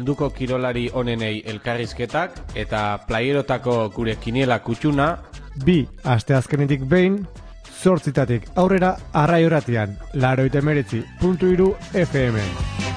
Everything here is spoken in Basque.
munduko kirolari onenei elkarrizketak eta playerotako gure kiniela kutxuna 2 asteazkenetik behin, 8 aurrera Arrai Irratian, 89.3 FM.